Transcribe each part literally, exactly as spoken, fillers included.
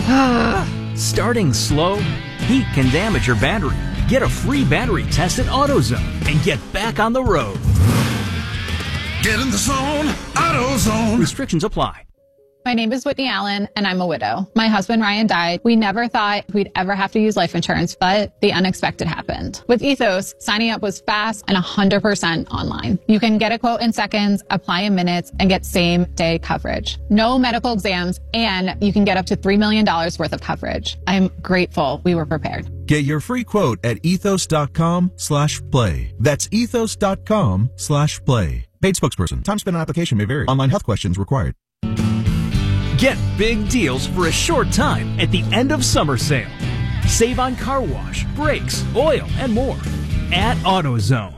Starting slow? Heat can damage your battery. Get a free battery test at AutoZone and get back on the road. Get in the zone, AutoZone. Restrictions apply. My name is Whitney Allen, and I'm a widow. My husband, Ryan, died. We never thought we'd ever have to use life insurance, but the unexpected happened. With Ethos, signing up was fast and one hundred percent online. You can get a quote in seconds, apply in minutes, and get same-day coverage. No medical exams, and you can get up to three million dollars worth of coverage. I'm grateful we were prepared. Get your free quote at ethos.com slash play. That's ethos.com slash play. Paid spokesperson. Time spent on application may vary. Online health questions required. Get big deals for a short time at the end of summer sale. Save on car wash, brakes, oil, and more at AutoZone.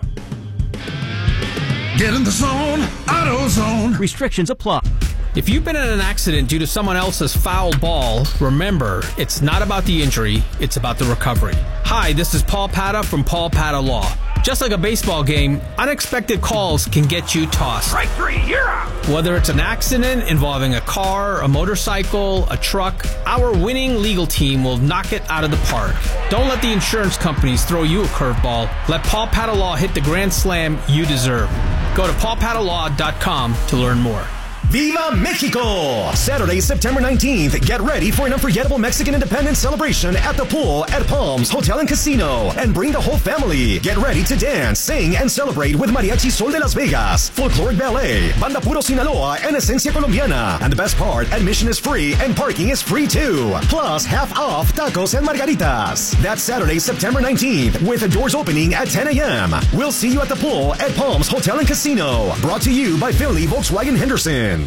Get in the zone, AutoZone. Restrictions apply. If you've been in an accident due to someone else's foul ball, remember, it's not about the injury, it's about the recovery. Hi, this is Paul Pata from Paul Pata Law. Just like a baseball game, unexpected calls can get you tossed. Strike three, you're out. Whether it's an accident involving a car, a motorcycle, a truck, our winning legal team will knock it out of the park. Don't let the insurance companies throw you a curveball. Let Paul Pata Law hit the grand slam you deserve. Go to paul pata law dot com to learn more. Viva Mexico! Saturday, September nineteenth. Get ready for an unforgettable Mexican independence celebration at the pool at Palms Hotel and Casino. And bring the whole family. Get ready to dance, sing, and celebrate with Mariachi Sol de Las Vegas, Folkloric Ballet, Banda Puro Sinaloa, and Esencia Colombiana. And the best part, admission is free and parking is free too. Plus, half off tacos and margaritas. That's Saturday, September nineteenth, with the doors opening at ten a.m. We'll see you at the pool at Palms Hotel and Casino. Brought to you by Finley Volkswagen Henderson.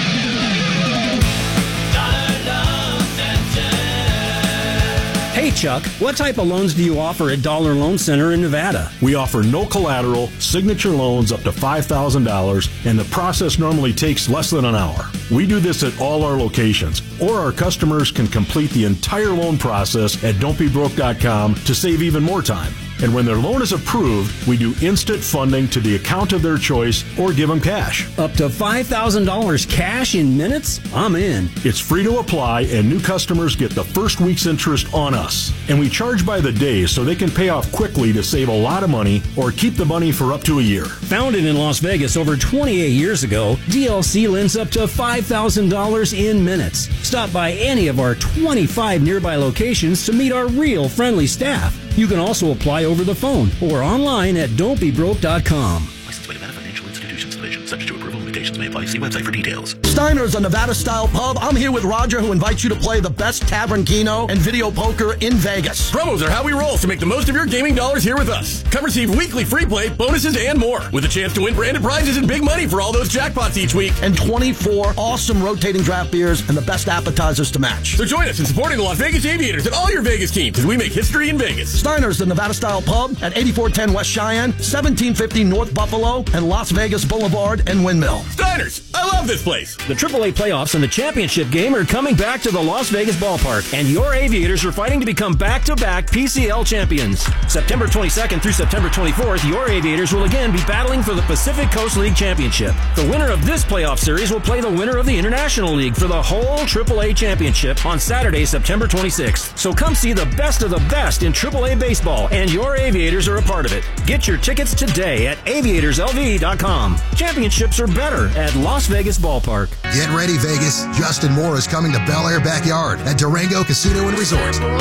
Hey Chuck, what type of loans do you offer at Dollar Loan Center in Nevada? We offer no collateral, signature loans up to five thousand dollars, and the process normally takes less than an hour. We do this at all our locations, or our customers can complete the entire loan process at don't be broke dot com to save even more time. And when their loan is approved, we do instant funding to the account of their choice or give them cash. Up to five thousand dollars cash in minutes? I'm in. It's free to apply, and new customers get the first week's interest on us. And we charge by the day so they can pay off quickly to save a lot of money or keep the money for up to a year. Founded in Las Vegas over twenty-eight years ago, D L C lends up to five thousand dollars in minutes. Stop by any of our twenty-five nearby locations to meet our real friendly staff. You can also apply over the phone or online at don't be broke dot com. Licensed by Nevada Financial Institutions Division. Subject to approval, limitations may apply. See website for details. Steiner's, a Nevada-style pub. I'm here with Roger, who invites you to play the best tavern keno and video poker in Vegas. Promos are how we roll, so make the most of your gaming dollars here with us. Come receive weekly free play, bonuses, and more, with a chance to win branded prizes and big money for all those jackpots each week. And twenty-four awesome rotating draft beers and the best appetizers to match. So join us in supporting the Las Vegas Aviators and all your Vegas teams as we make history in Vegas. Steiner's, the Nevada-style pub at eighty-four ten West Cheyenne, seventeen fifty North Buffalo, and Las Vegas Boulevard and Windmill. Steiner's, I love this place. The triple A playoffs and the championship game are coming back to the Las Vegas ballpark, and your Aviators are fighting to become back-to-back P C L champions. September twenty-second through September twenty-fourth, your Aviators will again be battling for the Pacific Coast League championship. The winner of this playoff series will play the winner of the International League for the whole triple A championship on Saturday, September twenty-sixth. So come see the best of the best in triple A baseball, and your Aviators are a part of it. Get your tickets today at aviators l v dot com. Championships are better at Las Vegas Ballpark. Get ready, Vegas. Justin Moore is coming to Bel Air Backyard at Durango Casino and Resort. See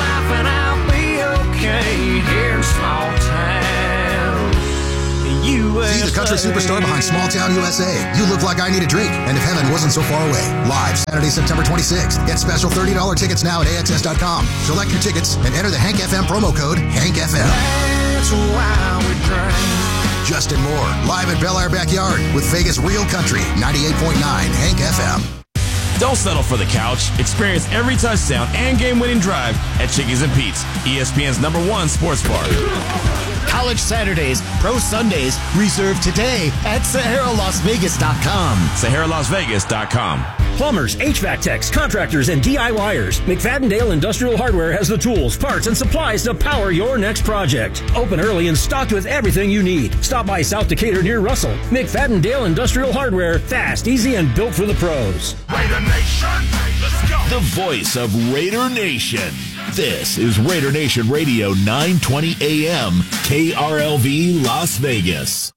the country superstar behind Small Town U S A. You Look Like I Need a Drink, and If Heaven Wasn't So Far Away. Live Saturday, September twenty-sixth. Get special thirty dollars tickets now at A X S dot com. Select your tickets and enter the Hank F M promo code Hank F M. That's why we drink. Justin Moore, live at Bel Air Backyard with Vegas Real Country, ninety-eight point nine Hank F M. Don't settle for the couch. Experience every touchdown and game-winning drive at Chickies and Pete's, E S P N's number one sports bar. College Saturdays, Pro Sundays, reserved today at Sahara Las Vegas dot com. Sahara Las Vegas dot com. Plumbers, H V A C techs, contractors, and DIYers. McFadden-Dale Industrial Hardware has the tools, parts, and supplies to power your next project. Open early and stocked with everything you need. Stop by South Decatur near Russell. McFadden-Dale Industrial Hardware, fast, easy, and built for the pros. Wait a nation, let's go. the voice of Raider Nation. This is Raider Nation Radio, nine twenty A M, K R L V Las Vegas.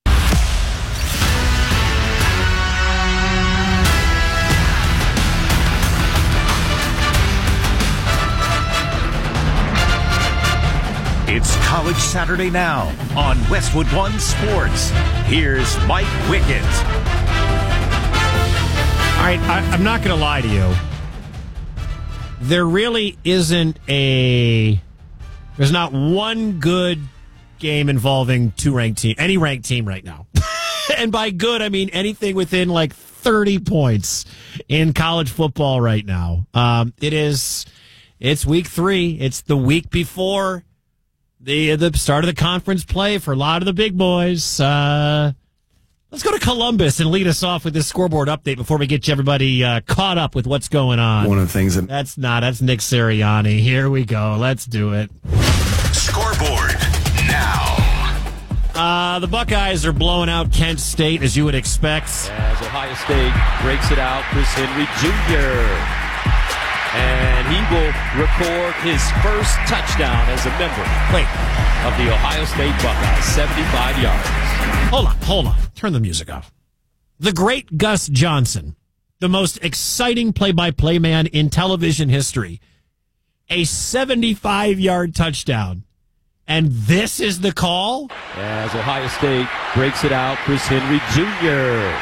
It's College Saturday now on Westwood One Sports. Here's Mike Wickett. All right, I, I'm not going to lie to you. There really isn't a... There's not one good game involving two ranked team, any ranked team right now. And by good, I mean anything within like thirty points in college football right now. Um, it is... It's week three. It's the week before... The the start of the conference play for a lot of the big boys. Uh, let's go to Columbus and lead us off with this scoreboard update before we get you everybody uh, caught up with what's going on. One of the things that... That's not. That's Nick Sirianni. Here we go. Let's do it. Scoreboard now. Uh, the Buckeyes are blowing out Kent State, as you would expect. As Ohio State breaks it out, Chris Henry Junior And he will record his first touchdown as a member Wait. of the Ohio State Buckeyes, seventy-five yards. Hold on, hold on. Turn the music off. The great Gus Johnson, the most exciting play-by-play man in television history. A seventy-five-yard touchdown. And this is the call? As Ohio State breaks it out, Chris Henry Junior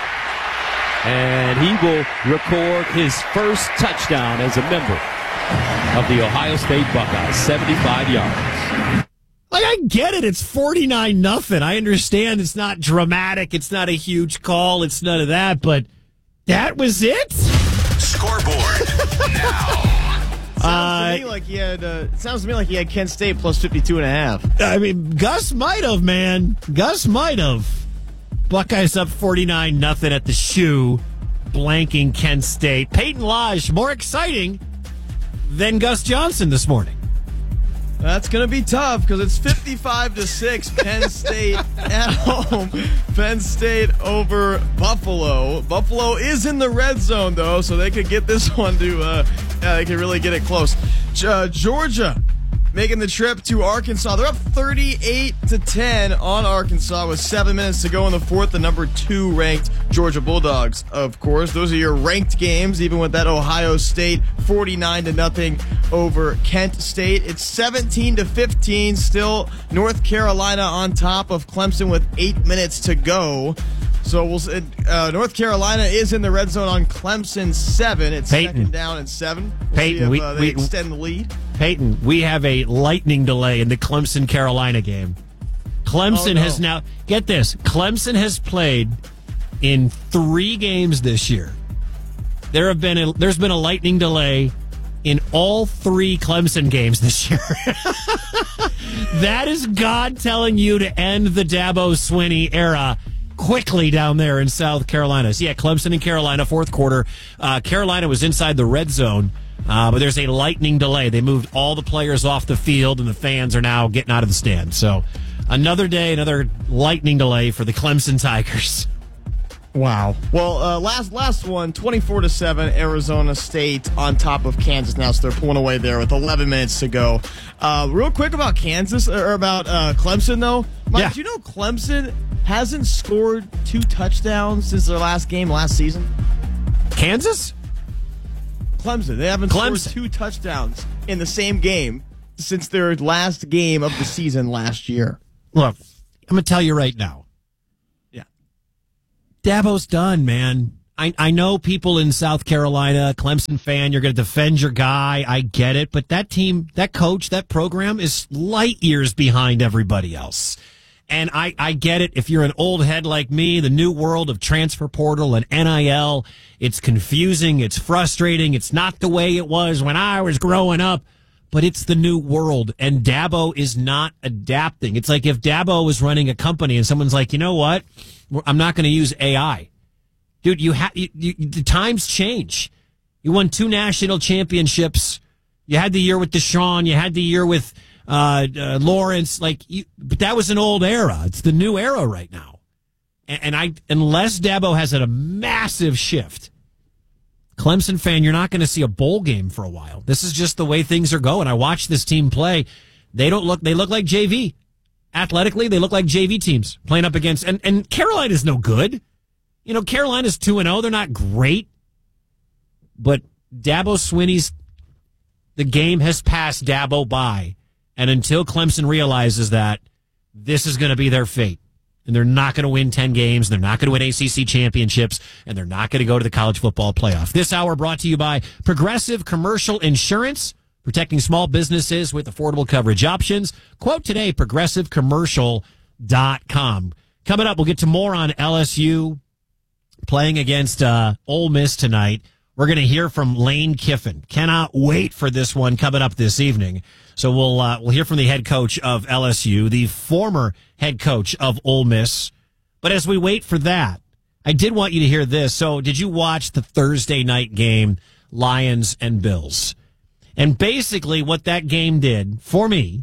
And he will record his first touchdown as a member of the Ohio State Buckeyes, seventy-five yards. Like, I get it. It's forty-nine nothing. I understand it's not dramatic. It's not a huge call. It's none of that. But that was it? Scoreboard now. Sounds uh, to me like he had. Uh, it sounds to me like he had Kent State plus fifty-two and a half. I mean, Gus might have, man. Gus might have. Buckeyes up forty-nine nothing at the shoe, blanking Kent State. Peyton Lodge, more exciting than Gus Johnson this morning. That's going to be tough because it's fifty-five to six Penn State at home. Penn State over Buffalo. Buffalo is in the red zone, though, so they could get this one to, uh, yeah, they could really get it close. Uh, Georgia making the trip to Arkansas. They're up thirty-eight to ten on Arkansas with seven minutes to go in the fourth. The number two ranked Georgia Bulldogs, of course. Those are your ranked games, even with that Ohio State forty-nine to nothing over Kent State. It's seventeen to fifteen. Still North Carolina on top of Clemson with eight minutes to go. So we'll uh, North Carolina is in the red zone on Clemson seven. It's Peyton. second down and seven. We'll Peyton, see if, we, uh, they we extend the lead. Peyton, we have a lightning delay in the Clemson Carolina game. Clemson oh, no. has now get this. Clemson has played in three games this year. There have been a, there's been a lightning delay in all three Clemson games this year. That is God telling you to end the Dabo Swinney era quickly down there in South Carolina. So yeah, Clemson and Carolina, fourth quarter. Uh, Carolina was inside the red zone, uh, but there's a lightning delay. They moved all the players off the field, and the fans are now getting out of the stand. So another day, another lightning delay for the Clemson Tigers. Wow. Well, uh, last last one, twenty-four to seven, Arizona State on top of Kansas now, so they're pulling away there with eleven minutes to go. Uh, real quick about Kansas, or about uh, Clemson, though. Mike, yeah. Do you know Clemson hasn't scored two touchdowns since their last game last season? Kansas? Clemson. They haven't Clemson. scored two touchdowns in the same game since their last game of the season last year. Look, I'm going to tell you right now. Yeah. Dabo's done, man. I, I know people in South Carolina, Clemson fan, you're going to defend your guy. I get it. But that team, that coach, that program is light years behind everybody else. And I, I get it. If you're an old head like me, the new world of transfer portal and N I L, it's confusing. It's frustrating. It's not the way it was when I was growing up. But it's the new world, and Dabo is not adapting. It's like if Dabo was running a company and someone's like, you know what? I'm not going to use A I. Dude, you ha- you, you, the times change. You won two national championships. You had the year with Deshaun. You had the year with uh, uh, Lawrence. Like, you, but that was an old era. It's the new era right now. And, and I, unless Dabo has a massive shift, Clemson fan, you're not going to see a bowl game for a while. This is just the way things are going. I watched this team play. They don't look, they look like J V. Athletically, they look like J V teams playing up against, and, and Carolina's no good. You know, Carolina's two and oh. They're not great. But Dabo Swinney's, the game has passed Dabo by. And until Clemson realizes that, this is going to be their fate. And they're not going to win ten games. They're not going to win A C C championships. And they're not going to go to the college football playoff. This hour brought to you by Progressive Commercial Insurance, protecting small businesses with affordable coverage options. Quote today, progressive commercial dot com. Coming up, we'll get to more on L S U playing against uh, Ole Miss tonight. We're going to hear from Lane Kiffin. Cannot wait for this one coming up this evening. So we'll uh, we'll hear from the head coach of L S U, the former head coach of Ole Miss. But as we wait for that, I did want you to hear this. So did you watch the Thursday night game, Lions and Bills? And basically what that game did for me,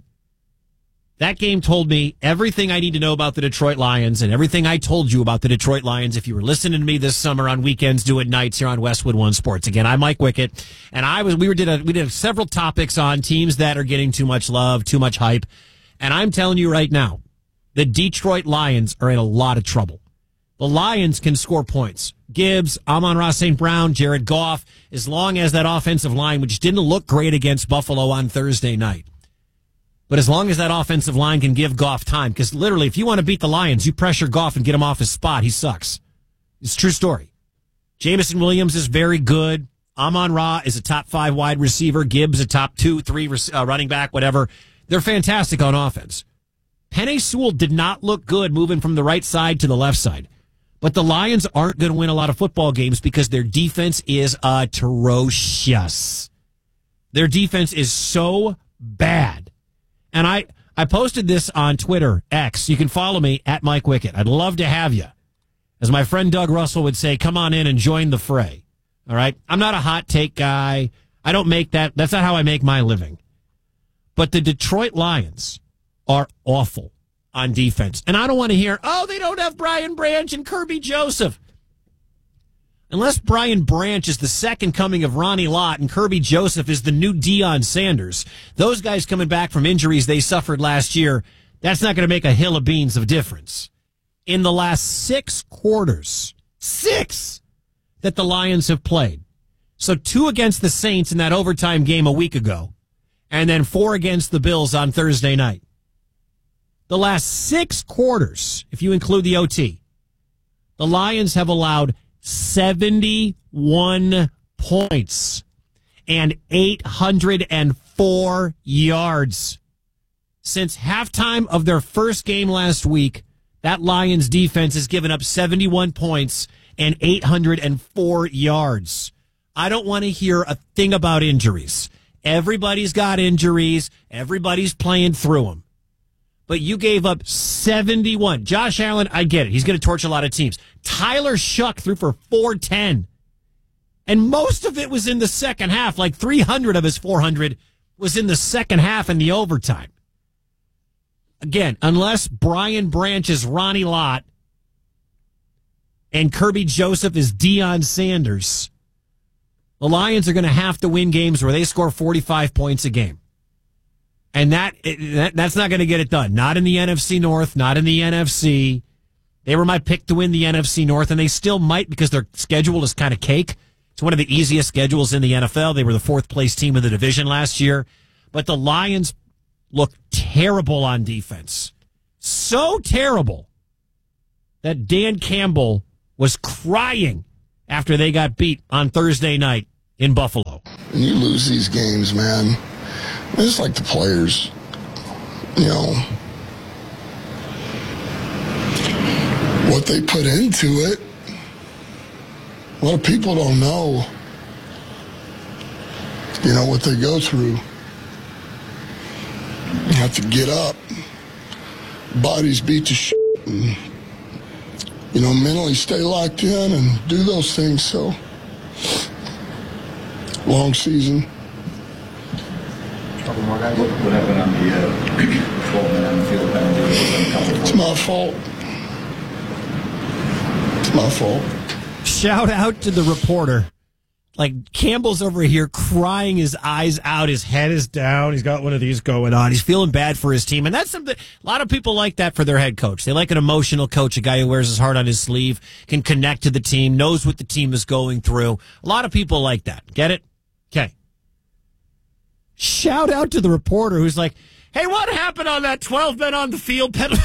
that game told me everything I need to know about the Detroit Lions and everything I told you about the Detroit Lions if you were listening to me this summer on weekends, do it nights here on Westwood One Sports. Again, I'm Mike Wickett, and I was we were did a, we did several topics on teams that are getting too much love, too much hype, and I'm telling you right now, the Detroit Lions are in a lot of trouble. The Lions can score points. Gibbs, Amon-Ra Saint Brown, Jared Goff, as long as that offensive line, which didn't look great against Buffalo on Thursday night, but as long as that offensive line can give Goff time, because literally, if you want to beat the Lions, you pressure Goff and get him off his spot. He sucks. It's a true story. Jameson Williams is very good. Amon-Ra is a top five wide receiver. Gibbs a top two, three uh, running back, whatever. They're fantastic on offense. Penei Sewell did not look good moving from the right side to the left side. But the Lions aren't going to win a lot of football games because their defense is atrocious. Their defense is so bad. And I, I posted this on Twitter, X. You can follow me at Mike Wickett. I'd love to have you. As my friend Doug Russell would say, come on in and join the fray. All right? I'm not a hot take guy. I don't make that. That's not how I make my living. But the Detroit Lions are awful on defense. And I don't want to hear, oh, they don't have Brian Branch and Kirby Joseph. Unless Brian Branch is the second coming of Ronnie Lott and Kirby Joseph is the new Deion Sanders, those guys coming back from injuries they suffered last year, that's not going to make a hill of beans of difference. In the last six quarters, six that the Lions have played, so two against the Saints in that overtime game a week ago, and then four against the Bills on Thursday night. The last six quarters, if you include the O T, the Lions have allowed seventy-one points and eight hundred four yards. Since halftime of their first game last week, that Lions defense has given up seventy-one points and eight hundred four yards. I don't want to hear a thing about injuries. Everybody's got injuries. Everybody's playing through them. But you gave up seventy-one. Josh Allen, I get it. He's going to torch a lot of teams. Tyler Shuck threw for four ten. And most of it was in the second half. Like three hundred of his four hundred was in the second half in the overtime. Again, unless Brian Branch is Ronnie Lott and Kirby Joseph is Deion Sanders, the Lions are going to have to win games where they score forty-five points a game. And that, that that's not going to get it done. Not in the N F C North, not in the N F C. They were my pick to win the N F C North, and they still might because their schedule is kind of cake. It's one of the easiest schedules in the N F L. They were the fourth place team in the division last year. But the Lions look terrible on defense. So terrible that Dan Campbell was crying after they got beat on Thursday night in Buffalo. When you lose these games, man, it's like the players, you know, what they put into it. A lot of people don't know, you know, what they go through. You have to get up. Bodies beat the shit and, you know, mentally stay locked in and do those things. So, long season. Couple more guys. What, what happened on the uh, twelve man on the field penalty? It's my fault. It's my fault. Shout out to the reporter Like, Campbell's over here crying his eyes out. His head is down. He's got one of these going on. He's feeling bad for his team. And that's something, a lot of people like that for their head coach. They like an emotional coach, a guy who wears his heart on his sleeve, can connect to the team, knows what the team is going through. A lot of people like that. Get it? Okay. Shout out to the reporter who's like, hey, what happened on that twelve men on the field penalty?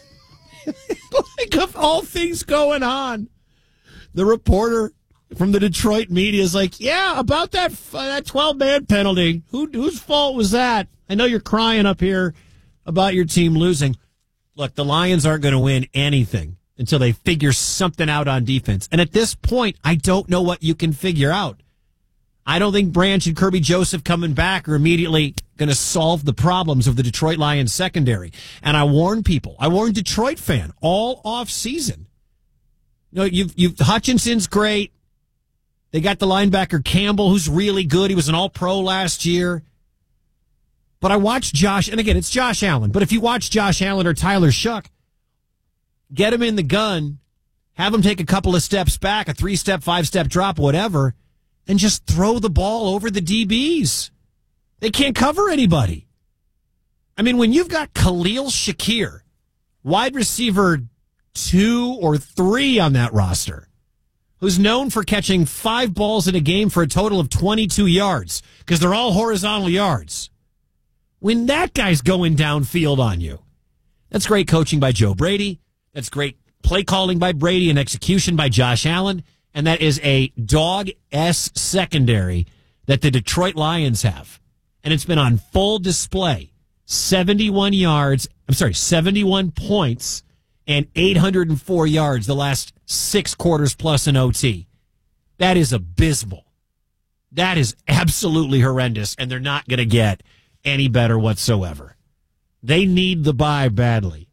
Like, of all things going on, the reporter from the Detroit media is like, yeah, about that uh, that twelve-man penalty. Who, whose fault was that? I know you're crying up here about your team losing. Look, the Lions aren't going to win anything until they figure something out on defense. And at this point, I don't know what you can figure out. I don't think Branch and Kirby Joseph coming back are immediately going to solve the problems of the Detroit Lions secondary. And I warn people, I warn Detroit fan all off season. You know, you've, you've Hutchinson's great. They got the linebacker Campbell, who's really good. He was an all-pro last year. But I watched Josh, and again, it's Josh Allen. But if you watch Josh Allen or Tyler Shuck, get him in the gun, have him take a couple of steps back, a three-step, five-step drop, whatever, and just throw the ball over the D Bs. They can't cover anybody. I mean, when you've got Khalil Shakir, wide receiver two or three on that roster, who's known for catching five balls in a game for a total of twenty-two yards, because they're all horizontal yards. When that guy's going downfield on you, that's great coaching by Joe Brady. That's great play calling by Brady and execution by Josh Allen. And that is a dog-S secondary that the Detroit Lions have. And it's been on full display. seventy-one yards, I'm sorry, seventy-one points and eight hundred four yards the last six quarters plus an O T. That is abysmal. That is absolutely horrendous, and they're not going to get any better whatsoever. They need the bye badly.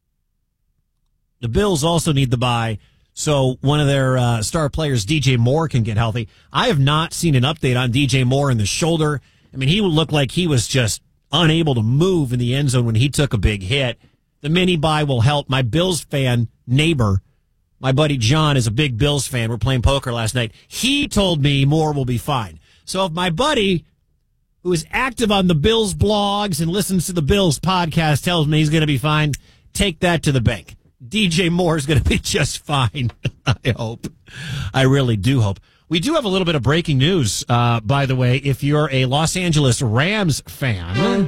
The Bills also need the bye so one of their uh, star players, D J Moore, can get healthy. I have not seen an update on D J Moore in the shoulder. I mean, he looked like he was just unable to move in the end zone when he took a big hit. The mini bye will help. My Bills fan neighbor, my buddy John, is a big Bills fan. We're playing poker last night. He told me Moore will be fine. So if my buddy, who is active on the Bills blogs and listens to the Bills podcast, tells me he's going to be fine, take that to the bank. D J Moore is going to be just fine. I hope. I really do hope. We do have a little bit of breaking news, uh, by the way. If you're a Los Angeles Rams fan,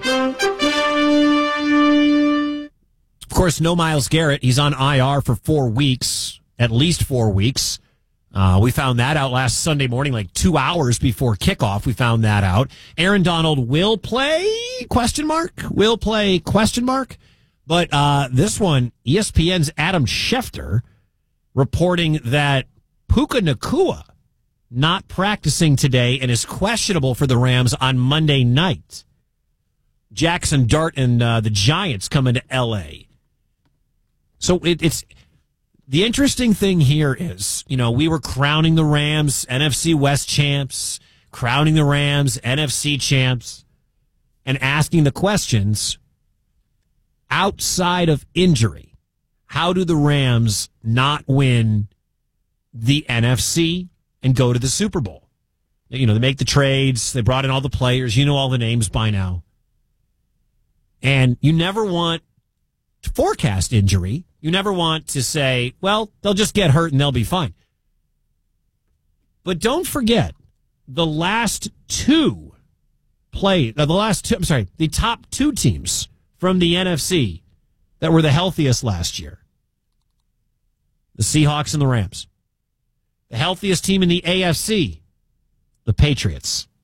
of course, no Myles Garrett. He's on I R for four weeks, at least four weeks. Uh, we found that out last Sunday morning, like two hours before kickoff. We found that out. Aaron Donald will play, question mark, will play, question mark. But uh, this one, E S P N's Adam Schefter reporting that Puka Nacua not practicing today and is questionable for the Rams on Monday night. Jackson Dart and uh, the Giants coming to L A. So it, it's the interesting thing here is, you know, we were crowning the Rams N F C West champs, crowning the Rams N F C champs, and asking the questions, outside of injury, how do the Rams not win the N F C and go to the Super Bowl? You know, they make the trades. They brought in all the players. You know all the names by now. And you never want to forecast injury. You never want to say, well, they'll just get hurt and they'll be fine. But don't forget, the last two play, uh, the last two, I'm sorry, the top two teams from the N F C that were the healthiest last year, the Seahawks and the Rams. The healthiest team in the A F C, the Patriots.